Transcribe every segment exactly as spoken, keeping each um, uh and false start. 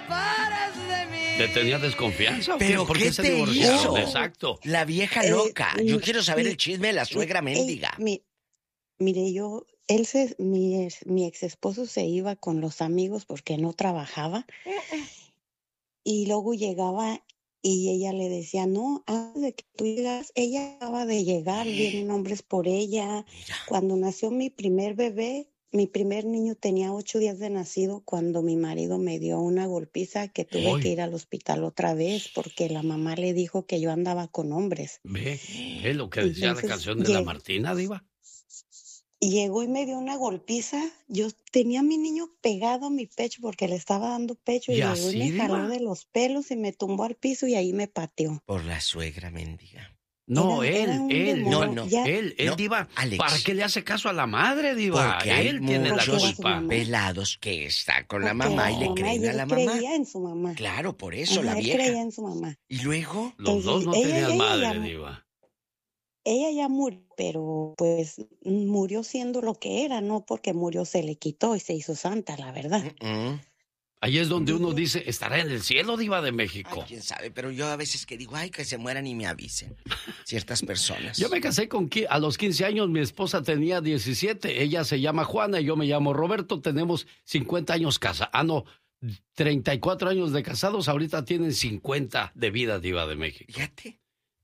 separas de mí. ¿Te tenía desconfianza o qué? ¿Pero ¿Por qué qué se te divorciaron? hizo? Exacto. La vieja Eh, loca. Yo mi- quiero saber mi- el chisme de la suegra mi- mendiga. eh, mi- mire, yo, él se, mi, ex- mi ex esposo se iba con los amigos porque no trabajaba y luego llegaba y ella le decía, no, antes de que tú llegas, ella acaba de llegar, vienen hombres por ella. Mira. Cuando nació mi primer bebé, mi primer niño tenía ocho días de nacido cuando mi marido me dio una golpiza que tuve Uy. que ir al hospital otra vez porque la mamá le dijo que yo andaba con hombres. Ve, ve lo que decía Entonces, la canción de la lleg- Martina, Diva. Y llegó y me dio una golpiza. Yo tenía a mi niño pegado a mi pecho porque le estaba dando pecho y ¿Y llegó así, y me jaló Diva? de los pelos y me tumbó al piso y ahí me pateó. Por la suegra mendiga. No, Era- él, era un él, demonio. No, no, Ya- él, él, No, Diva. Alex. ¿Para qué le hace caso a la madre, Diva? Porque hay Él tiene la muchos culpa. pelados que están con la porque mamá y le mamá, creen y a él la mamá. creía en su mamá. Claro, por eso, Ajá, la él creía vieja. en su mamá. Y luego, Los dos no Entonces, ella- tenían ella madre, ya- Diva. Ella ya murió, pero pues murió siendo lo que era, no porque murió se le quitó y se hizo santa, la verdad. mm, Ahí es donde uno dice, estará en el cielo, Diva de México. ay, quién sabe, pero yo a veces que digo, ay, que se mueran y me avisen ciertas personas. Yo me casé con qui- a los quince años, mi esposa tenía diecisiete, ella se llama Juana y yo me llamo Roberto, tenemos cincuenta años casados, ah no, treinta y cuatro años de casados, ahorita tienen cincuenta de vida, Diva de México. Fíjate.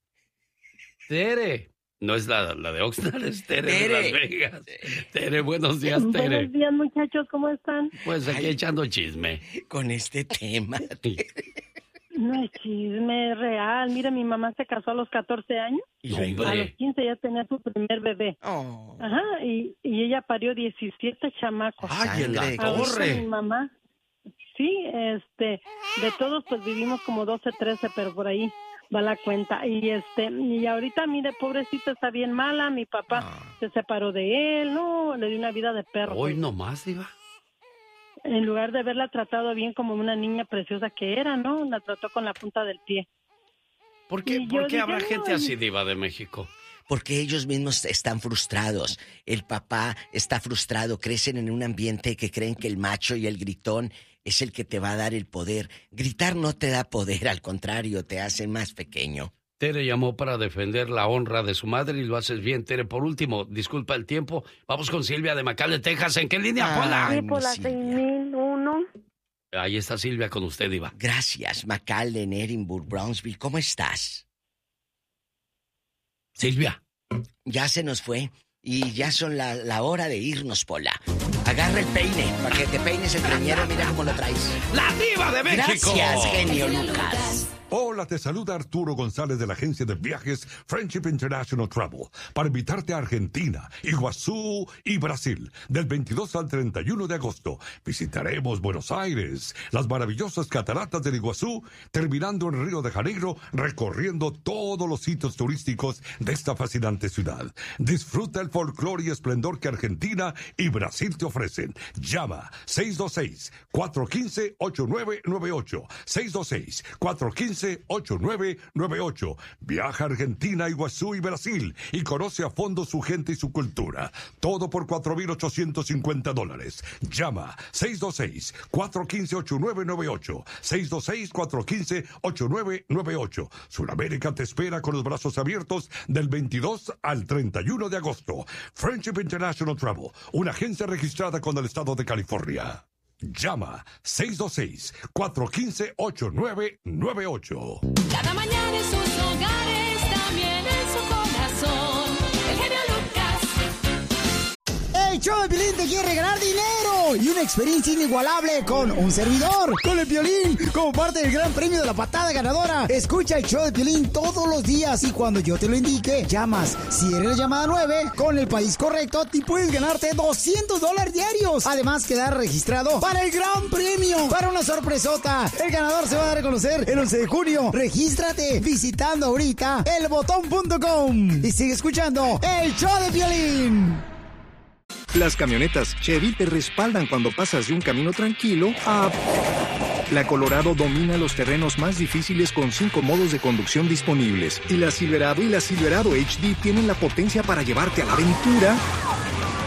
Tere, no es la, la de Oxnard, es Tere, de Tere. Las Vegas. Tere, buenos días, Tere. Buenos días, muchachos, ¿cómo están? Pues aquí Ay. echando chisme. Con este tema. No es chisme, es real. Mire, mi mamá se casó a los catorce años. Y No, luego, A hombre. los quince ya tenía su primer bebé. oh, Ajá, y, y ella parió diecisiete chamacos. Ay, en la Sangre de Ahorita torre. mi mamá, sí, este, de todos pues vivimos como doce, trece, pero por ahí va la cuenta. Y este, y ahorita, mire, pobrecita, está bien mala. Mi papá Ah. se separó de él, no, le dio una vida de perro. Hoy nomás, Diva. En lugar de haberla tratado bien como una niña preciosa que era, ¿no? La trató con la punta del pie. ¿Por qué, Y por yo qué dije, habrá no, gente y- así, Diva de México? porque ellos mismos están frustrados. El papá está frustrado, crecen en un ambiente que creen que el macho y el gritón es el que te va a dar el poder. Gritar no te da poder, al contrario, te hace más pequeño. Tere llamó para defender la honra de su madre y lo haces bien, Tere. Por último, disculpa el tiempo, vamos con Silvia de McAllen, Texas. ¿En qué línea, Pola? Ay, Sí, por mi la Silvia. seis mil uno. Ahí está Silvia con usted, Diva. Gracias, McAllen, Edinburgh, Brownsville. ¿Cómo estás? Silvia. Ya se nos fue y ya son la, la hora de irnos, Pola. Agarra el peine para que te peines el greñero. Mira cómo lo traes. ¡La Diva de México! Gracias, genio Lucas. Hola, te saluda Arturo González de la agencia de viajes Friendship International Travel para invitarte a Argentina, Iguazú y Brasil del veintidós al treinta y uno de agosto. Visitaremos Buenos Aires, las maravillosas cataratas del Iguazú, terminando en Río de Janeiro, recorriendo todos los sitios turísticos de esta fascinante ciudad. Disfruta el folclore y esplendor que Argentina y Brasil te ofrecen. Llama seis dos seis, cuatro uno cinco, ocho nueve nueve ocho, seis dos seis, cuatro uno cinco, ocho nueve nueve ocho. Viaja a Argentina, Iguazú y Brasil y conoce a fondo su gente y su cultura. Todo por cuatro mil ochocientos cincuenta dólares. Llama seis dos seis, cuatro uno cinco, ocho nueve nueve ocho, seis dos seis, cuatro uno cinco, ocho nueve nueve ocho. Sudamérica te espera con los brazos abiertos del veintidós al treinta y uno de agosto. Friendship International Travel, una agencia registrada con el estado de California. Llama seis dos seis, cuatro uno cinco, ocho nueve nueve ocho. Cada mañana en sus hogares, también en su corazón. El genio Lucas. El show de Piolín te quiere regalar dinero y una experiencia inigualable con un servidor, con el Piolín, como parte del gran premio de la patada ganadora. Escucha el show de Piolín todos los días y cuando yo te lo indique, llamas. Si eres la llamada nueve, con el país correcto, te puedes ganarte doscientos dólares diarios. Además, quedar registrado para el gran premio, para una sorpresota. El ganador se va a dar a conocer el once de junio. Regístrate visitando ahorita el botón punto com y sigue escuchando el show de Piolín. Las camionetas Chevy te respaldan cuando pasas de un camino tranquilo a... La Colorado domina los terrenos más difíciles con cinco modos de conducción disponibles. Y la Silverado y la Silverado H D tienen la potencia para llevarte a la aventura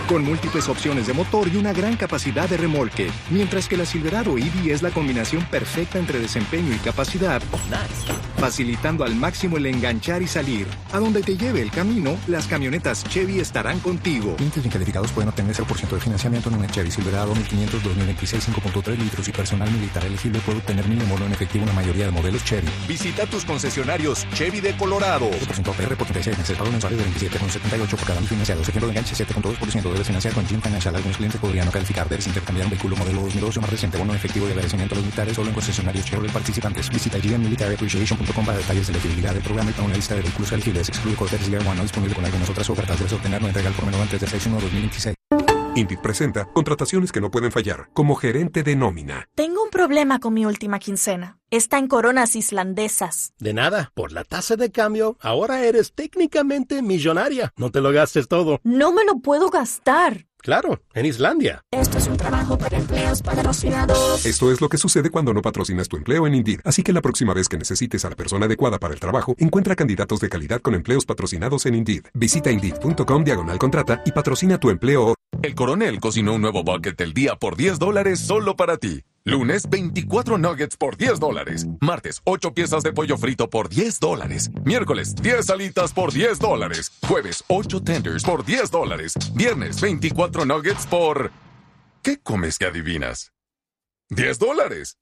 con múltiples opciones de motor y una gran capacidad de remolque, mientras que la Silverado E V es la combinación perfecta entre desempeño y capacidad, facilitando al máximo el enganchar y salir. A donde te lleve el camino, las camionetas Chevy estarán contigo. Clientes bien calificados pueden obtener cero por ciento de financiamiento en una Chevy Silverado mil quinientos dos mil veintiséis cinco punto tres litros y personal militar elegible puede obtener mínimo bono en efectivo en la mayoría de modelos Chevy. Visita tus concesionarios Chevy de Colorado. ocho por ciento A P R por treinta y seis meses, pago mensuales de veintisiete con setenta y ocho por cada mil financiados. Ejemplo de enganche siete punto dos por ciento. Debes financiar con Jim Financial. Algunos clientes podrían no calificar. Debes intercambiar un vehículo modelo dos mil doce o más reciente. Bono en efectivo de agradecimiento a los militares solo en concesionarios Chevrolet participantes. Visita G M Military Appreciation punto com para detalles de la elegibilidad del programa y para una lista de vehículos elegibles. Excluye Cortez Year One, no disponible con algunas otras ofertas. Debes obtener no entrega al por menor antes del seis uno dos mil veintiséis. Indeed presenta contrataciones que no pueden fallar, como gerente de nómina. Tengo un problema con mi última quincena. Está en coronas islandesas. De nada, por la tasa de cambio, ahora eres técnicamente millonaria. No te lo gastes todo. No me lo puedo gastar. Claro, en Islandia. Esto es un trabajo para empleos patrocinados. Esto es lo que sucede cuando no patrocinas tu empleo en Indeed. Así que la próxima vez que necesites a la persona adecuada para el trabajo, encuentra candidatos de calidad con empleos patrocinados en Indeed. Visita Indeed punto com diagonal contrata y patrocina tu empleo. El Coronel cocinó un nuevo bucket del día por diez dólares solo para ti. Lunes, veinticuatro nuggets por diez dólares. Martes, ocho piezas de pollo frito por diez dólares. Miércoles, diez alitas por diez dólares. Jueves, ocho tenders por diez dólares. Viernes, veinticuatro nuggets por... ¿Qué comes que adivinas? diez dólares.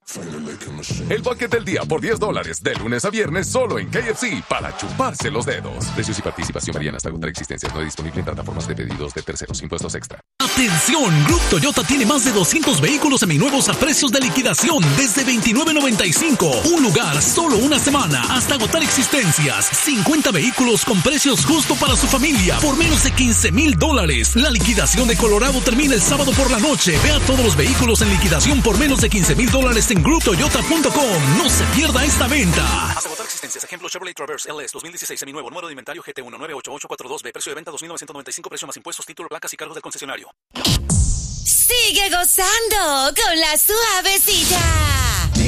El bucket del día por diez dólares. De lunes a viernes solo en K F C para chuparse los dedos. Precios y participación varían hasta agotar existencias. No es disponible en plataformas de pedidos de terceros. Impuestos extra. ¡Atención! Group Toyota tiene más de doscientos vehículos seminuevos a precios de liquidación desde veintinueve noventa y cinco. Un lugar, solo una semana, hasta agotar existencias. cincuenta vehículos con precios justo para su familia por menos de quince mil dólares. La liquidación de Colorado termina el sábado por la noche. Vea todos los vehículos en liquidación por menos de quince mil dólares en group toyota punto com. No se pierda esta venta. Hasta agotar existencias. Ejemplo, Chevrolet Traverse L S dos mil dieciséis seminuevo. Número de inventario G T uno nueve ocho ocho cuatro dos B. Precio de venta dos mil novecientos noventa y cinco. Precio más impuestos, título, placas y cargos del concesionario. Sigue gozando con la suavecita.